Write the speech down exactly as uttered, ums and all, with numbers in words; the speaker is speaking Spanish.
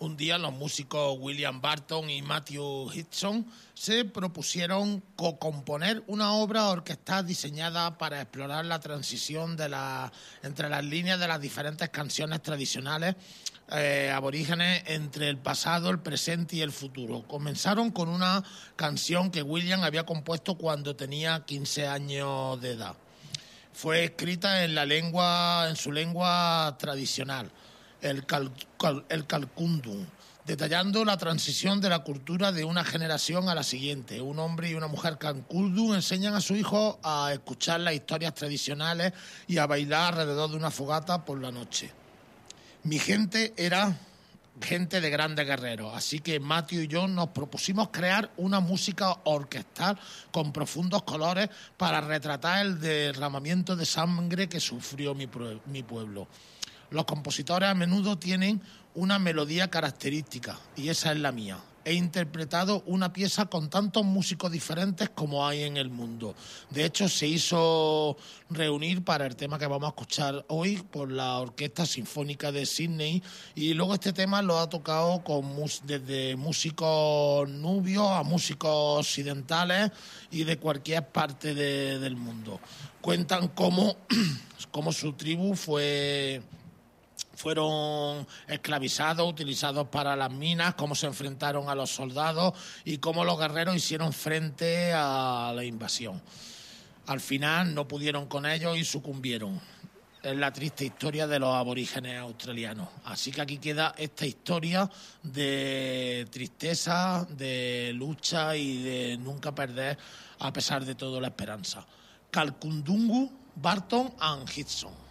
Un día los músicos William Burton y Matthew Hitchson se propusieron co-componer una obra orquestal diseñada para explorar la transición de la, entre las líneas de las diferentes canciones tradicionales eh, aborígenes entre el pasado, el presente y el futuro. Comenzaron con una canción que William había compuesto cuando tenía quince años de edad. Fue escrita en la lengua, en su lengua tradicional, el, cal, cal, el Kalkundum, detallando la transición de la cultura de una generación a la siguiente. Un hombre y una mujer Kalkundum enseñan a su hijo a escuchar las historias tradicionales y a bailar alrededor de una fogata por la noche. Mi gente era gente de grandes guerreros, así que Matthew y yo nos propusimos crear una música orquestal con profundos colores para retratar el derramamiento de sangre que sufrió mi, mi pueblo. Los compositores a menudo tienen una melodía característica y esa es la mía. He interpretado una pieza con tantos músicos diferentes como hay en el mundo. De hecho, se hizo reunir para el tema que vamos a escuchar hoy por la Orquesta Sinfónica de Sydney, y luego este tema lo ha tocado con desde músicos nubios a músicos occidentales y de cualquier parte de, del mundo. Cuentan cómo, cómo su tribu fue... fueron esclavizados, utilizados para las minas, cómo se enfrentaron a los soldados y cómo los guerreros hicieron frente a la invasión. Al final no pudieron con ellos y sucumbieron. Es la triste historia de los aborígenes australianos. Así que aquí queda esta historia de tristeza, de lucha y de nunca perder, a pesar de todo, la esperanza. Kalkundum, Burton and Hitchson.